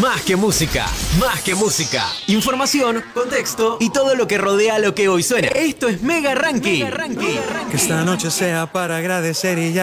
Más que música, más que música. Información, contexto y todo lo que rodea lo que hoy suena. Esto es Mega Ranking. Que esta noche sea para agradecer y ya.